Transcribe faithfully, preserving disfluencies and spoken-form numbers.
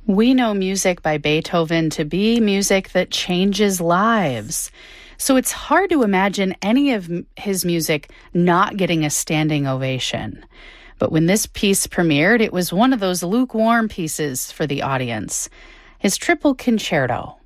We know music by Beethoven to be music that changes lives. So it's hard to imagine any of his music not getting a standing ovation. But when this piece premiered, it was one of those lukewarm pieces for the audience. His Triple Concerto.